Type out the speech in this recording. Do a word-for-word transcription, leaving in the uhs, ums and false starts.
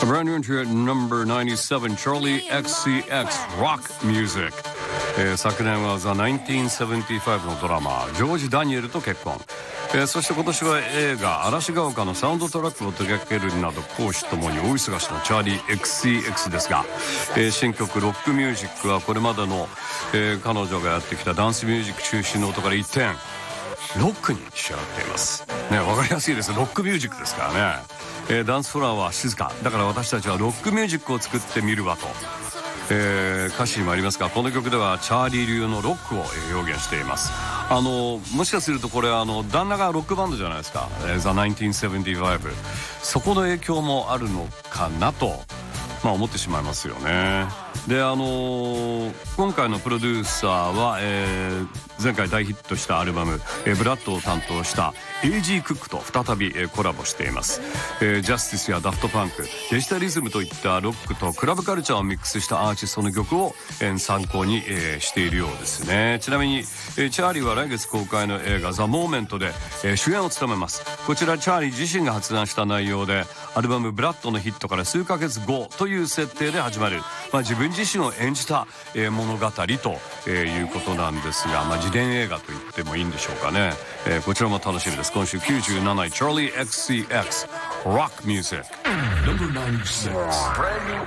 A brand new entry at number ninety-seven, Charlie エックスシーエックス Rock Music、えー、昨年は The ナインティーンセブンティーファイブ のドラマージョージ・ダニエルと結婚、えー、そして今年は映画嵐が丘のサウンドトラックを手掛けるなど公私ともに大忙しのチャーリー エックスシーエックス ですが、えー、新曲ロックミュージックはこれまでの、えー、彼女がやってきたダンスミュージック中心の音から一転ロックに仕上がっていますね。わかりやすいです。ロックミュージックですからね、えー、ダンスフロアは静かだから私たちはロックミュージックを作ってみるわと、えー、歌詞にもありますがこの曲ではチャーリー流のロックを表現しています。あのもしかするとこれあの旦那がロックバンドじゃないですか、えー、The ナインティーンセブンティーファイブ、そこの影響もあるのかなと、まあ、思ってしまいますよね。であのー、今回のプロデューサーは、えー、前回大ヒットしたアルバム、えー、ブラッドを担当したエイジー・クックと再び、えー、コラボしています、えー、ジャスティスやダフトパンク、デジタリズムといったロックとクラブカルチャーをミックスしたアーティストの曲を、えー、参考に、えー、しているようですね。ちなみに、えー、チャーリーは来月公開の映画ザ・モーメントで、えー、主演を務めます。こちらチャーリー自身が発案した内容でアルバムブラッドのヒットから数ヶ月後という設定で始まる、まあ、自分自身を演じた、えー、物語と、えー、いうことなんですが、まあ、自伝映画と言ってもいいんでしょうかね、えー、こちらも楽しみです。今週きゅうじゅうなない Charlie エックスシーエックス Rock Music Number ナインティーシックス